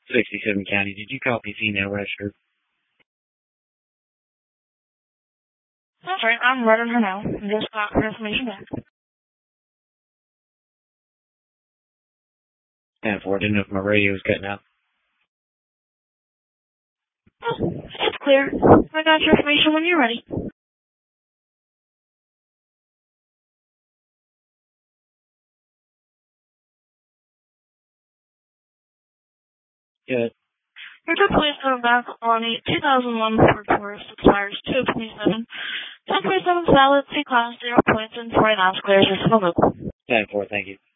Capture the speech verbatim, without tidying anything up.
sixty-seven County, did you copy female restroom? That's right, I'm running her now. I just got her information back. ten four, didn't know if my radio was cutting out. Oh, it's clear. I got your information when you're ready. Good. Your good police coming back on a two thousand one Ford Taurus expires two twenty-seven. ten twenty-seven valid, C class, zero points, and forty miles clears. It's no local. ten four, thank you.